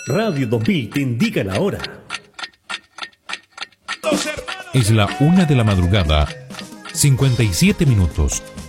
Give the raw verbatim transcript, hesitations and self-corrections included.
Radio dos mil te indica la hora. Es la una de la madrugada, cincuenta y siete minutos.